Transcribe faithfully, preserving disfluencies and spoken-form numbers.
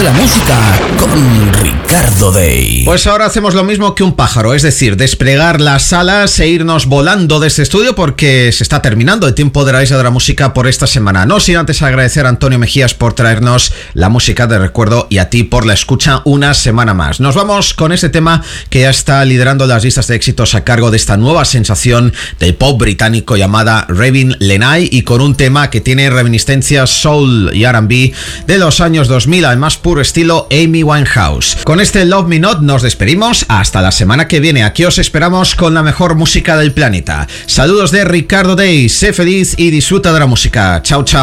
La música con Ricardo Day. Pues ahora hacemos lo mismo que un pájaro, es decir, desplegar las alas e irnos volando de este estudio porque se está terminando el tiempo de la Isla de la Música por esta semana. No sin antes agradecer a Antonio Mejías por traernos la música de recuerdo y a ti por la escucha una semana más. Nos vamos con este tema que ya está liderando las listas de éxitos a cargo de esta nueva sensación del pop británico llamada Ravin Lenai, y con un tema que tiene reminiscencias soul y R and B de los años dos mil, además puro estilo Amy Winehouse. Con este Love Me Not nos despedimos hasta la semana que viene. Aquí os esperamos con la mejor música del planeta. Saludos de Ricardo Day, sé feliz y disfruta de la música. Chao, chao.